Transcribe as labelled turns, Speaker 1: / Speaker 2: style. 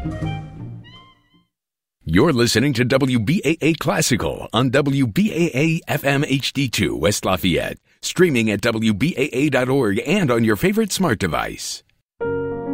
Speaker 1: You're listening to WBAA Classical on WBAA FM HD2 West Lafayette, streaming at WBAA.org and on your favorite smart device.